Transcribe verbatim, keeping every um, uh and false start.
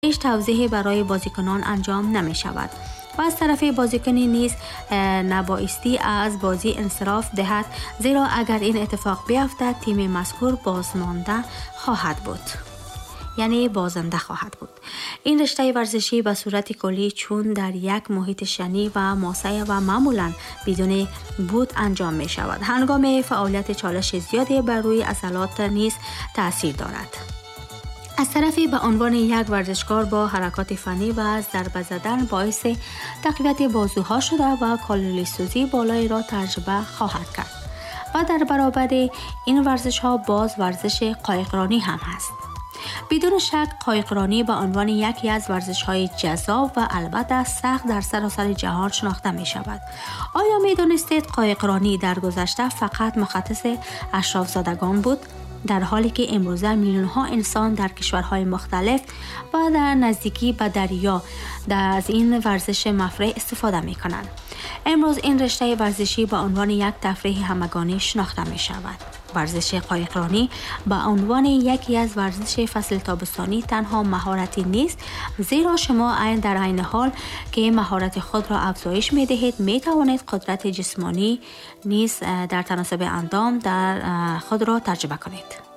هیچ توضیحی برای بازیکنان انجام نمی شود و از طرف بازیکنی نیز نبایستی از بازی انصراف دهد، زیرا اگر این اتفاق بیفتد تیم مذکور بازمانده خواهد بود، یعنی بازنده خواهد بود. این رشته ورزشی به صورت کلی چون در یک محیط شنی و ماسه و معمولاً بدون بود انجام می شود، هنگام فعالیت چالش زیادی بر روی عضلات نیز تأثیر دارد. از طرفی به عنوان یک ورزشکار با حرکات فنی و ضربه زدن باعث تقویت بازوها شده و کالری سوزی بالایی را تجربه خواهد کرد و در برابر این ورزش ها باز ورزش قایقرانی هم هست. بدون شک قایقرانی به عنوان یکی از ورزش‌های جذاب و البته سخت در سراسر جهان شناخته می شود. آیا می دانستید قایقرانی در گذشته فقط مختص اشراف زادگان بود؟ در حالی که امروزه میلیون ها انسان در کشورهای مختلف و در نزدیکی به دریا از این ورزش مفرح استفاده می کنند. امروز این رشته ورزشی به عنوان یک تفریح همگانی شناخته می شود. ورزش قایقرانی به عنوان یکی از ورزش فصل تابستانی تنها مهارتی نیست، زیرا شما عین در عین حال که مهارت خود را افزایش می دهید می توانید قدرت جسمانی نیز در تناسب اندام در خود را تجربه کنید.